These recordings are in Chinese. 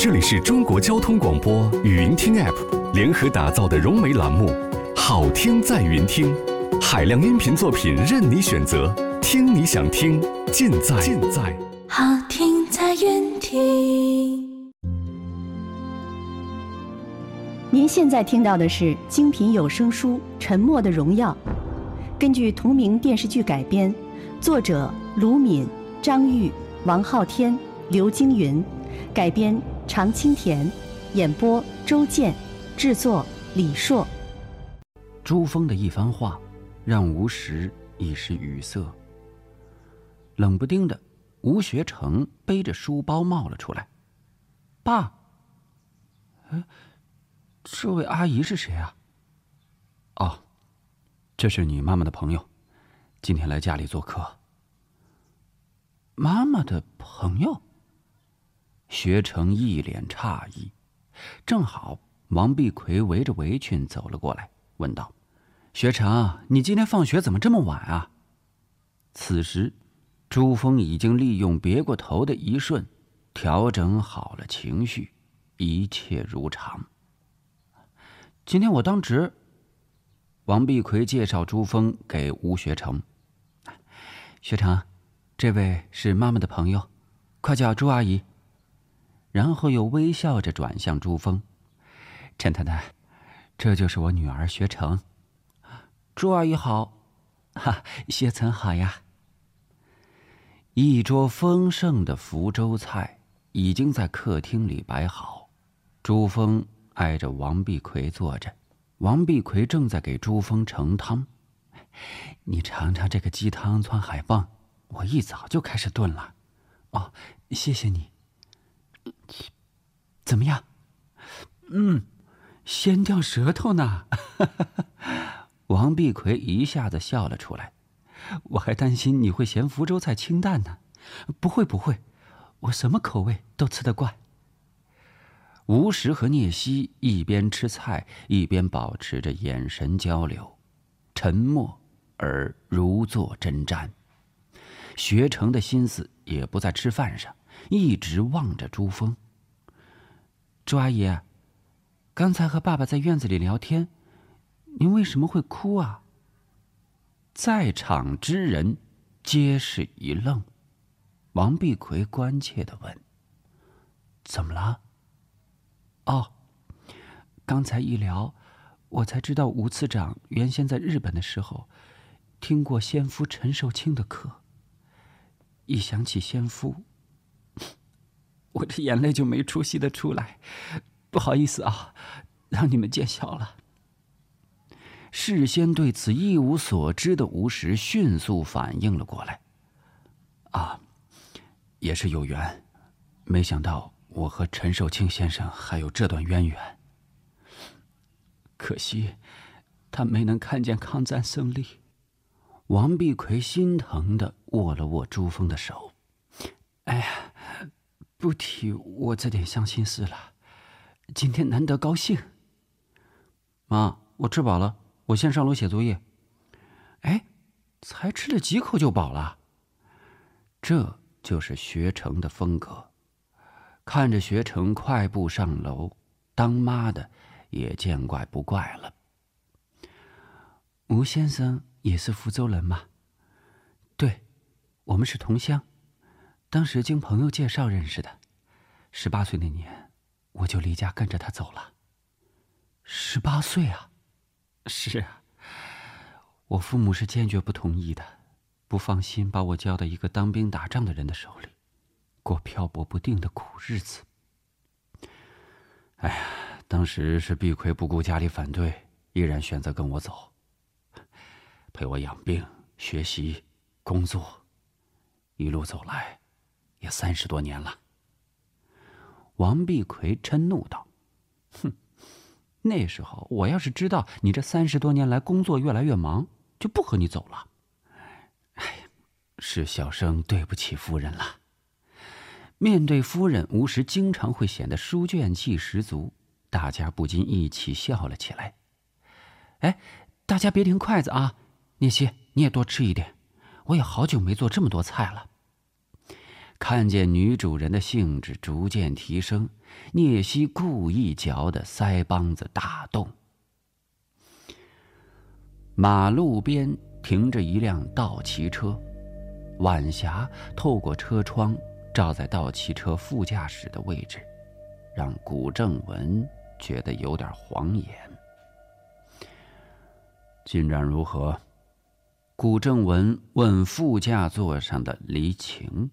这里是中国交通广播语音听 App 联合打造的融媒栏目《好听在云听》，海量音频作品任你选择，听你想听，尽在好听在云听。 您现在听到的是精品有声书《沉默的荣耀》，根据同名电视剧改编，作者卢敏、张玉、王昊天、刘京云，改编常青田，演播周健，制作李硕。 朱峰的一番话让吴石一时语塞。冷不丁的，吴学成背着书包冒了出来。爸，这位阿姨是谁啊？哦，这是你妈妈的朋友，今天来家里做客。妈妈的朋友？学成一脸诧异，正好王碧奎围着围裙走了过来，问道：学成，你今天放学怎么这么晚啊？此时朱峰已经利用别过头的一瞬调整好了情绪，一切如常。今天我当值。王碧奎介绍朱峰给吴学成。学成，这位是妈妈的朋友，快叫朱阿姨。然后又微笑着转向朱峰。陈太太，这就是我女儿学成。朱阿姨好。学成好呀。一桌丰盛的福州菜已经在客厅里摆好，朱峰挨着王碧奎坐着，王碧奎正在给朱峰盛汤。你尝尝这个鸡汤汆海棒，我一早就开始炖了。哦，谢谢你。怎么样？先掉舌头呢。王碧奎一下子笑了出来。我还担心你会嫌福州菜清淡呢。不会，我什么口味都吃得惯。吴石和聂西一边吃菜，一边保持着眼神交流，沉默而如坐针毡。学成的心思也不在吃饭上，一直望着朱峰。朱阿姨，刚才和爸爸在院子里聊天，您为什么会哭啊？在场之人皆是一愣。王碧奎关切地问：怎么了？哦，刚才一聊，我才知道吴次长原先在日本的时候听过先夫陈寿卿的课，一想起先夫，我这眼泪就没出息的出来，不好意思啊，让你们见笑了。事先对此一无所知的吴石迅速反应了过来。也是有缘，没想到我和陈寿卿先生还有这段渊源。可惜他没能看见抗战胜利。王碧奎心疼地握了握朱峰的手。哎呀，不提我这点伤心事了，今天难得高兴。妈，我吃饱了，我先上楼写作业。才吃了几口就饱了？这就是学成的风格。看着学成快步上楼，当妈的也见怪不怪了。吴先生也是福州人吗？对，我们是同乡，当时经朋友介绍认识的。18岁那年，我就离家跟着他走了。18岁啊？是啊，我父母是坚决不同意的，不放心把我交到一个当兵打仗的人的手里，过漂泊不定的苦日子。当时是碧奎不顾家里反对，毅然选择跟我走，陪我养病、学习、工作，一路走来也30多年了。王碧奎嗔怒道：那时候我要是知道你这30多年来工作越来越忙，就不和你走了。是小生对不起夫人了。面对夫人，吴石经常会显得书卷气十足，大家不禁一起笑了起来。大家别停筷子啊，聂西你也多吃一点，我也好久没做这么多菜了。 看见女主人的兴致逐渐提升，聂西故意嚼得腮帮子大动。马路边停着一辆道奇车，晚霞透过车窗照在道奇车副驾驶的位置，让古正文觉得有点晃眼。进展如何？古正文问副驾座上的黎晴。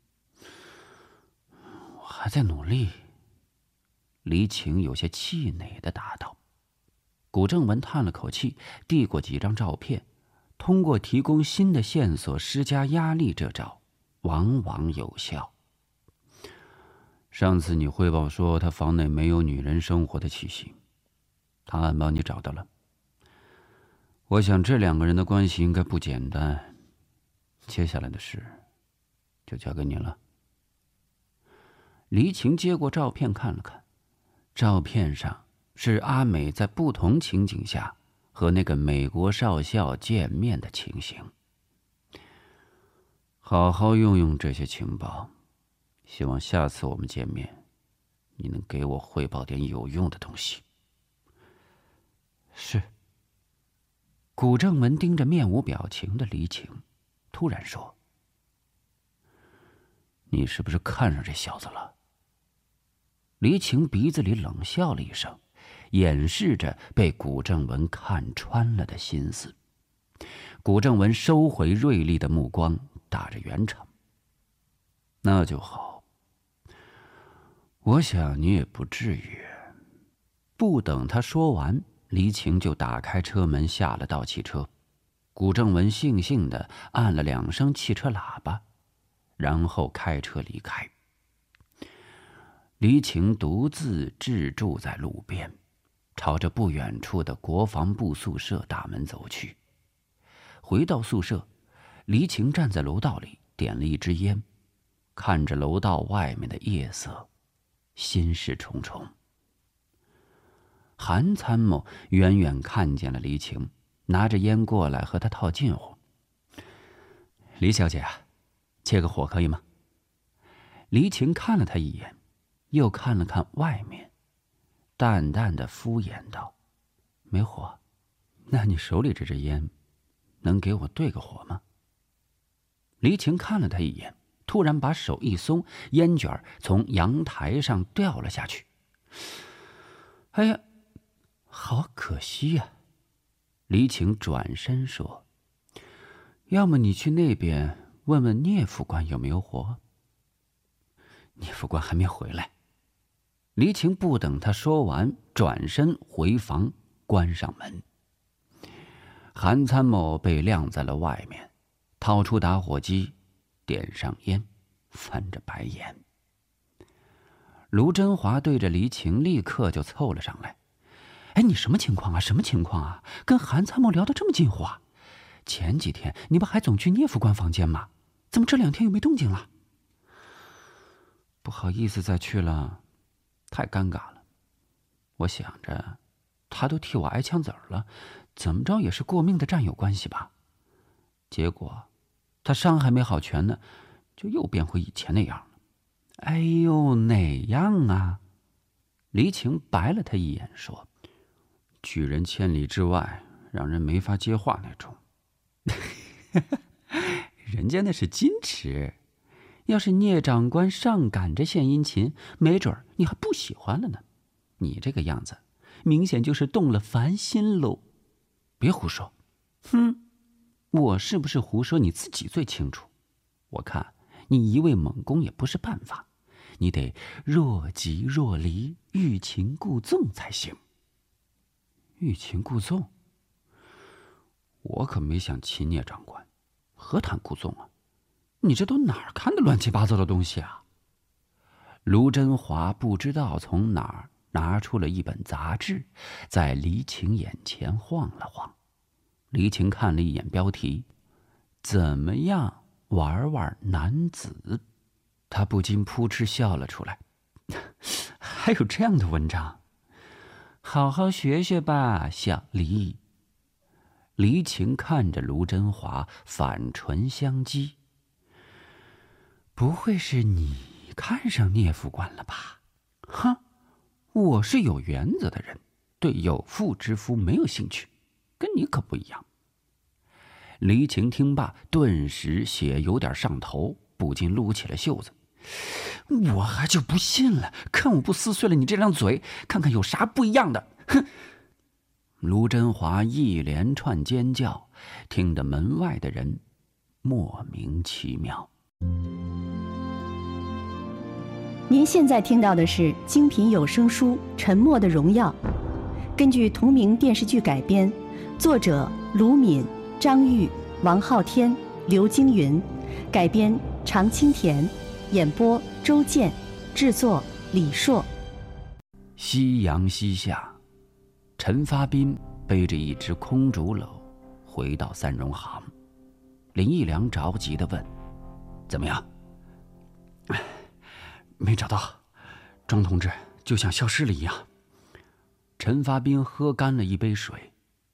我还在努力。黎晴有些气馁地答道。古正文叹了口气，递过几张照片。通过提供新的线索施加压力，这招往往有效。上次你汇报说他房内没有女人生活的气息，档案帮你找到了。我想这两个人的关系应该不简单，接下来的事就交给你了。黎晴接过照片看了看，照片上是阿美在不同情景下和那个美国少校见面的情形。好好用用这些情报，希望下次我们见面，你能给我汇报点有用的东西。是。古正文盯着面无表情的黎晴，突然说：“你是不是看上这小子了？”黎晴鼻子里冷笑了一声，掩饰着被古正文看穿了的心思。古正文收回锐利的目光，打着圆场：“那就好。我想你也不至于。”不等他说完，黎晴就打开车门下了道汽车。古正文悻悻地按了2声汽车喇叭，然后开车离开。黎晴独自滞住在路边，朝着不远处的国防部宿舍大门走去。回到宿舍，黎晴站在楼道里点了一支烟，看着楼道外面的夜色，心事重重。韩参谋远远看见了黎晴，拿着烟过来和她套近乎。黎小姐啊，借个火可以吗？黎晴看了他一眼，又看了看外面，淡淡的敷衍道：“没火，那你手里这支烟，能给我对个火吗？”黎晴看了他一眼，突然把手一松，烟卷从阳台上掉了下去。哎呀，好可惜呀！黎晴转身说：“要么你去那边问问聂副官有没有火。”聂副官还没回来。黎晴不等他说完，转身回房，关上门。韩参谋被晾在了外面，掏出打火机，点上烟，翻着白眼。卢真华对着黎晴立刻就凑了上来：“哎，你什么情况啊？什么情况啊？跟韩参谋聊得这么近乎啊？前几天你不还总去聂副官房间吗？怎么这2天又没动静了？”“不好意思再去了，太尴尬了。我想着，他都替我挨枪子儿了，怎么着也是过命的战友关系吧。结果，他伤还没好全呢，就又变回以前那样了。”“哎呦，哪样啊？”黎晴白了他一眼说：“拒人千里之外，让人没法接话那种。”“人家那是矜持，要是聂长官上赶着献殷勤，没准儿你还不喜欢了呢。你这个样子，明显就是动了凡心喽。别胡说。”“哼，我是不是胡说你自己最清楚。我看你一味猛攻也不是办法，你得若即若离，欲擒故纵才行。”“欲擒故纵？我可没想擒聂长官，何谈故纵啊？你这都哪儿看的乱七八糟的东西啊？”卢真华不知道从哪儿拿出了一本杂志，在黎晴眼前晃了晃。黎晴看了一眼标题：“怎么样玩玩男子？”他不禁扑哧笑了出来。还有这样的文章？好好学学吧，小黎。黎晴看着卢真华，反唇相讥。 不会是你看上聂副官了吧？哼，我是有原则的人，对有妇之夫没有兴趣，跟你可不一样。黎晴听罢，顿时血有点上头，不禁撸起了袖子。我还就不信了，看我不撕碎了你这张嘴，看看有啥不一样的！哼！卢真华一连串尖叫，听得门外的人莫名其妙。 您现在听到的是精品有声书《沉默的荣耀》，根据同名电视剧改编，作者卢敏、张玉、王昊天、刘京云，改编常青田，演播周健，制作李硕。 夕阳西下，陈发斌背着一只空竹篓回到三荣行。林义良着急地问：怎么样？没找到，庄同志就像消失了一样。陈发斌喝干了一杯水。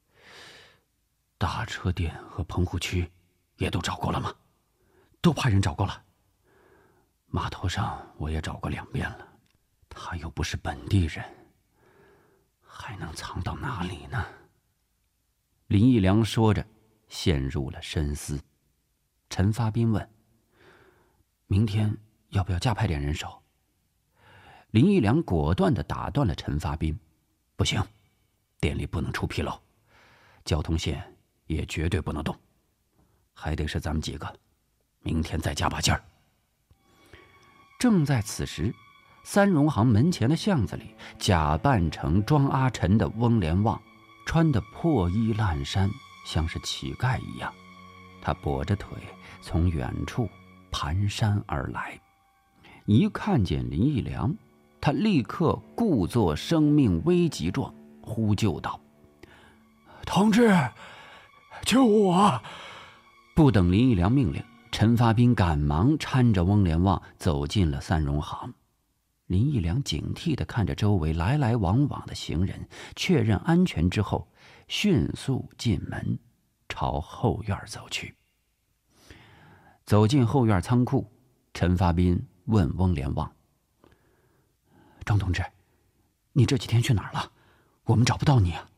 大车店和棚户区也都找过了吗？都派人找过了。码头上我也找过2遍了，他又不是本地人，还能藏到哪里呢？林义良说着，陷入了深思。陈发斌问：明天要不要加派点人手？林义良果断地打断了陈发斌：不行，店里不能出纰漏，交通线也绝对不能动，还得是咱们几个，明天再加把劲儿。正在此时，三荣行门前的巷子里，假扮成庄阿晨的翁连旺，穿得破衣烂衫，像是乞丐一样。他跛着腿从远处蹒跚而来，一看见林义良，他立刻故作生命危急状，呼救道：同志，救我！不等林义良命令，陈发斌赶忙搀着翁连旺走进了三荣行。林义良警惕地看着周围来来往往的行人，确认安全之后，迅速进门，朝后院走去。走进后院仓库，陈发斌问翁连旺：庄同志，你这几天去哪儿了？我们找不到你啊。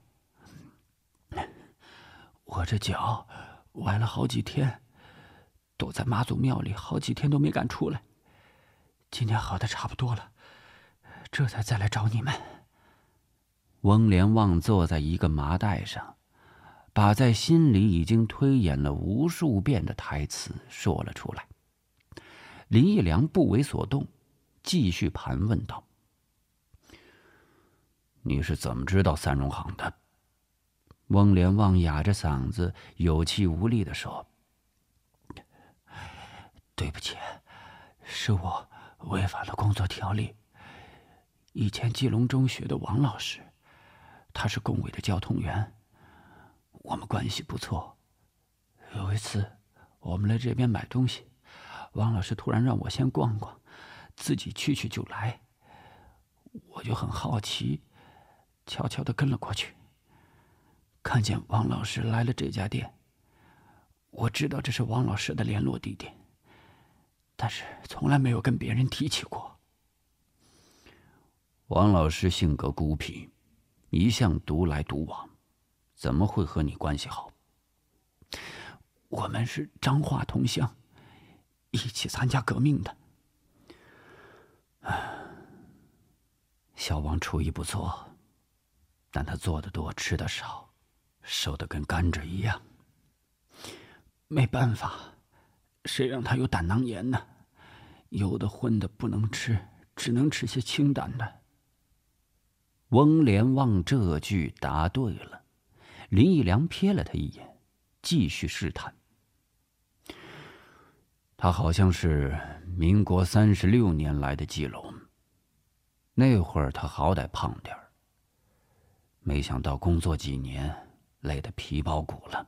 我这脚崴了好几天，躲在妈祖庙里好几天都没敢出来，今天好的差不多了，这才再来找你们。翁连旺坐在一个麻袋上，把在心里已经推演了无数遍的台词说了出来。林义良不为所动，继续盘问道：你是怎么知道三荣行的？翁连旺哑着嗓子，有气无力地说：对不起，是我违反了工作条例。以前基隆中学的王老师，他是工委的交通员，我们关系不错。有一次我们来这边买东西，王老师突然让我先逛逛，自己去就来，我就很好奇，悄悄地跟了过去。看见王老师来了这家店，我知道这是王老师的联络地点，但是从来没有跟别人提起过。王老师性格孤僻，一向独来独往，怎么会和你关系好？我们是彰化同乡，一起参加革命的。小王厨艺不错，但他做得多，吃得少，瘦得跟甘蔗一样。没办法，谁让他有胆囊炎呢？油的荤的不能吃，只能吃些清淡的。翁连旺这句答对了，林义良瞥了他一眼，继续试探。他好像是民国36年来的基隆，那会儿他好歹胖点儿，没想到工作几年，累得皮包骨了。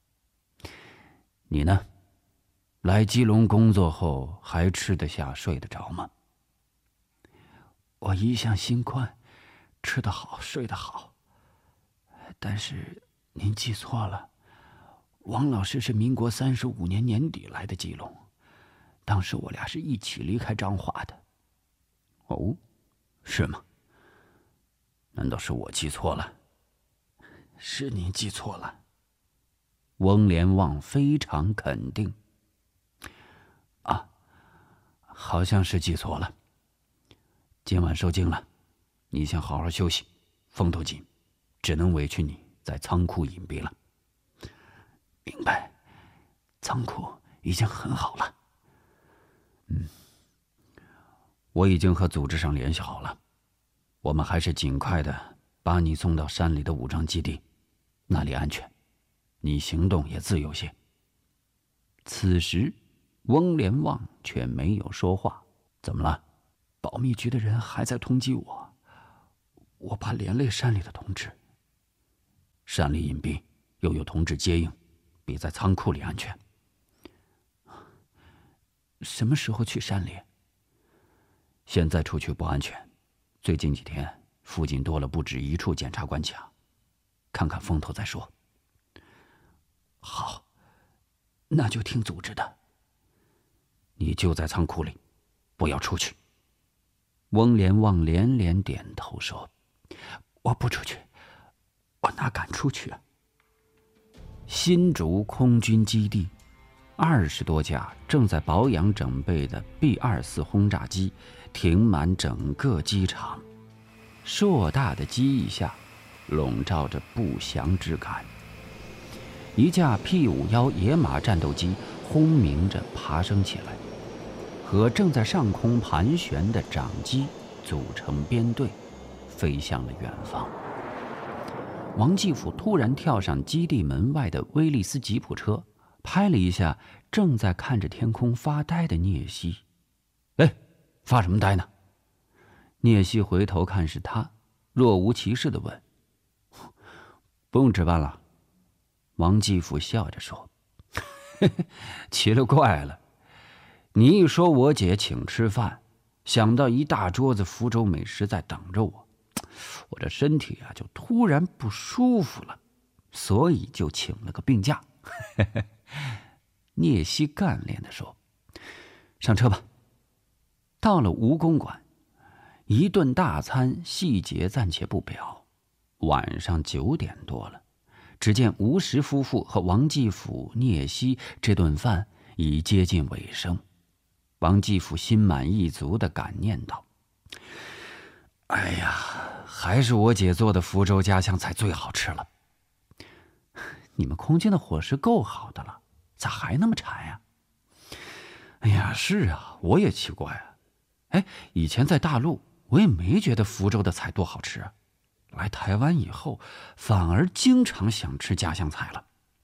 你呢？来基隆工作后还吃得下睡得着吗？我一向心宽，吃得好睡得好。但是您记错了，王老师是民国35年年底来的基隆， 当时我俩是一起离开彰化的。哦，是吗？难道是我记错了？是您记错了。翁连旺非常肯定。啊，好像是记错了。今晚受惊了，你先好好休息，风头紧，只能委屈你在仓库隐蔽了。明白，仓库已经很好了。我已经和组织上联系好了，我们还是尽快的把你送到山里的武装基地，那里安全，你行动也自由些。此时，翁连旺却没有说话。怎么了？保密局的人还在通缉我，我怕连累山里的同志。山里隐蔽，又有同志接应，比在仓库里安全。什么时候去山里？现在出去不安全，最近几天附近多了不止一处检察官卡，看看风头再说。好，那就听组织的。你就在仓库里，不要出去。翁连旺连连点头说：“我不出去，我哪敢出去啊？”新竹空军基地，20多架正在保养整备的 B-24轰炸机停满整个机场，硕大的机翼下笼罩着不祥之感。一架 P-51野马战斗机轰鸣着爬升起来，和正在上空盘旋的长机组成编队，飞向了远方。王继甫突然跳上基地门外的威利斯吉普车，拍了一下正在看着天空发呆的聂西。哎，发什么呆呢？聂西回头看是他，若无其事地问：“不用值班了。”王继甫笑着说：“奇了怪了，你一说我姐请吃饭，想到一大桌子福州美食在等着我，我这身体啊就突然不舒服了，所以就请了个病假。”聂西干练地说：“上车吧。”到了吴公馆，一顿大餐细节暂且不表。晚上9点多了，只见吴石夫妇和王继甫、聂西这顿饭已接近尾声。王继甫心满意足地感念道：“哎呀，还是我姐做的福州家乡菜最好吃了。你们空军的伙食够好的了，咋还那么馋呀？”“哎呀，是啊，我也奇怪啊。哎，以前在大陆我也没觉得福州的菜多好吃啊，来台湾以后反而经常想吃家乡菜了。”“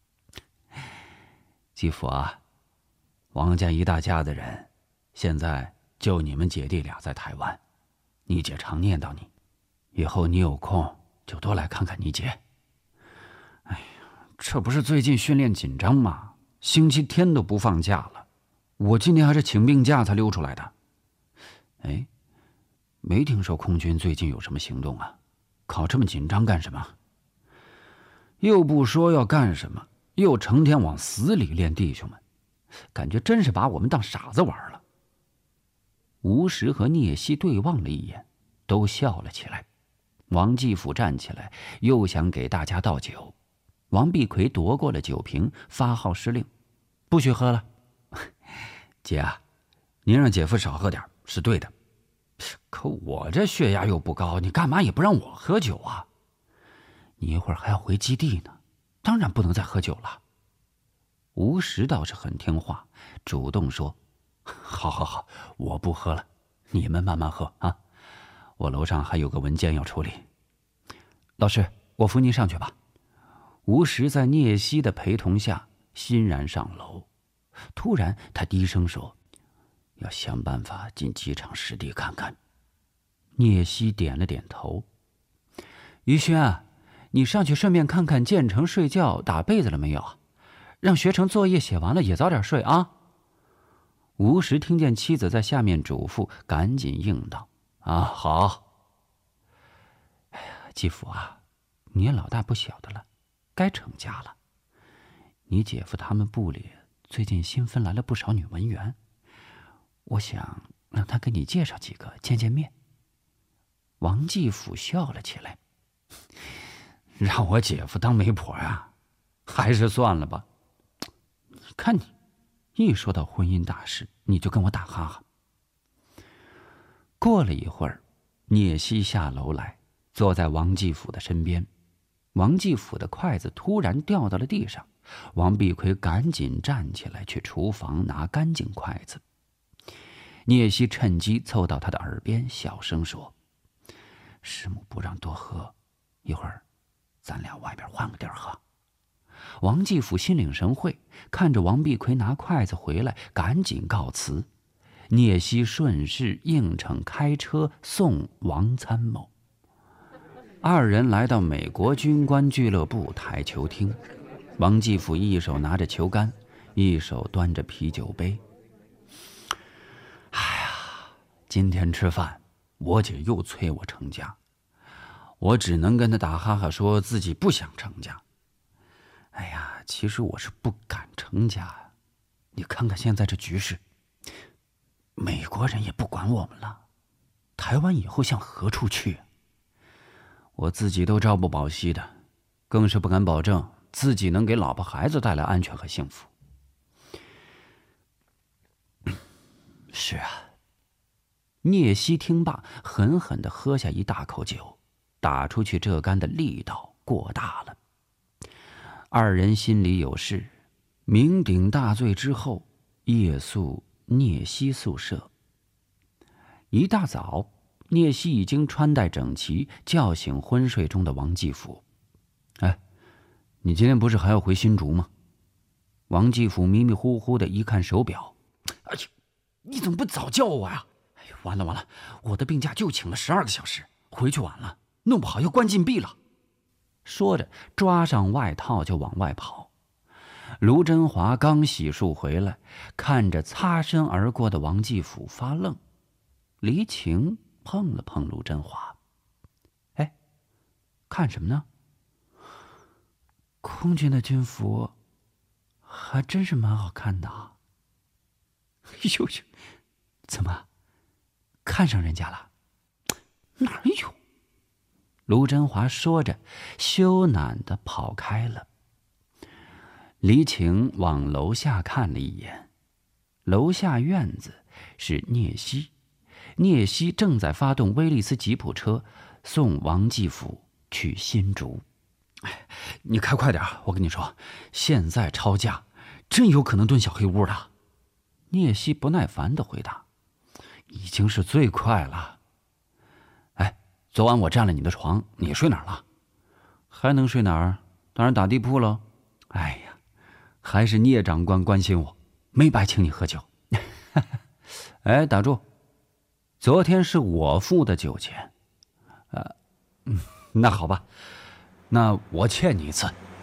继甫啊，王家一大家子人，现在就你们姐弟俩在台湾，你姐常念叨你，以后你有空就多来看看你姐。”“哎呀，这不是最近训练紧张吗？星期天都不放假了，我今天还是请病假才溜出来的。”“哎，没听说空军最近有什么行动啊？搞这么紧张干什么？又不说要干什么，又成天往死里练弟兄们，感觉真是把我们当傻子玩了。”吴石和聂西对望了一眼，都笑了起来。王继甫站起来，又想给大家倒酒。王碧奎夺过了酒瓶，发号施令：“不许喝了。姐啊，您让姐夫少喝点是对的，可我这血压又不高，你干嘛也不让我喝酒啊？你一会儿还要回基地呢，当然不能再喝酒了。”吴石倒是很听话，主动说：“好好好，我不喝了，你们慢慢喝啊，我楼上还有个文件要处理。老师，我扶您上去吧。”吴石在聂西的陪同下欣然上楼。突然他低声说：“要想办法进机场实地看看。”聂西点了点头。“于轩，你上去顺便看看建成睡觉打被子了没有？让学成作业写完了也早点睡啊。”吴石听见妻子在下面嘱咐，赶紧应道：“啊，好。”“哎呀，继父啊，你也老大不小的了，该成家了。你姐夫他们部里最近新分来了不少女文员， 我想让他给你介绍几个见见面。王继甫笑了起来，让我姐夫当媒婆啊，还是算了吧。看你，一说到婚姻大事，你就跟我打哈哈。过了一会儿，聂西下楼来，坐在王继甫的身边。王继甫的筷子突然掉到了地上，王碧奎赶紧站起来去厨房拿干净筷子。聂西趁机凑到他的耳边，小声说：“师母不让多喝，一会儿咱俩外边换个地儿喝。”王继甫心领神会，看着王碧奎拿筷子回来，赶紧告辞。聂西顺势应承开车送王参谋。二人来到美国军官俱乐部台球厅，王继甫一手拿着球杆，一手端着啤酒杯。哎呀，今天吃饭，我姐又催我成家，我只能跟她打哈哈说自己不想成家。哎呀，其实我是不敢成家呀。你看看现在这局势，美国人也不管我们了，台湾以后向何处去？我自己都朝不保夕的，更是不敢保证自己能给老婆孩子带来安全和幸福。是啊。聂西听罢，狠狠地喝下一大口酒，打出去这杆的力道过大了。二人心里有事，酩酊大醉之后，夜宿聂西宿舍。一大早，聂西已经穿戴整齐，叫醒昏睡中的王继甫。哎，你今天不是还要回新竹吗？王继甫迷迷糊糊的一看手表，哎呦，你怎么不早叫我呀？哎呦，完了完了，我的病假就请了12个小时，回去晚了，弄不好要关禁闭了。说着，抓上外套就往外跑。卢真华刚洗漱回来，看着擦身而过的王继甫发愣。黎晴碰了碰卢真华：“哎，看什么呢？空军的军服还真是蛮好看的啊。”“呦呦，怎么看上人家了？”“哪有？”卢真华说着，羞赧地跑开了。黎晴往楼下看了一眼，楼下院子是聂西，聂西正在发动威利斯吉普车送王继甫去新竹。哎，你开快点，我跟你说，现在抄家真有可能蹲小黑屋的。聂西不耐烦地回答：“已经是最快了。哎，昨晚我占了你的床，你睡哪儿了？”“还能睡哪儿？当然打地铺喽。”“哎呀，还是聂长官关心我，没白请你喝酒。”“哎，打住！昨天是我付的酒钱。那好吧，那我欠你一次，